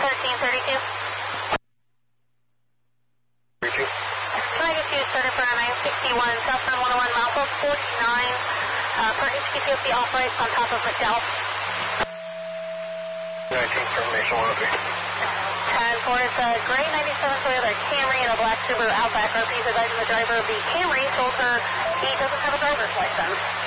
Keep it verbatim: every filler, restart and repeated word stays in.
thirteen thirty-two. thirty-two. Can I get you started for nine sixty-one, southbound one oh one, miles forty-nine, uh, for H Q T F B off-right on top of McDowell. nineteen, confirmation one oh three. ten four, it's a gray ninety-seven Toyota Camry and a black Subaru Outback. Please advise the driver of the Camry told her he doesn't have a driver's license.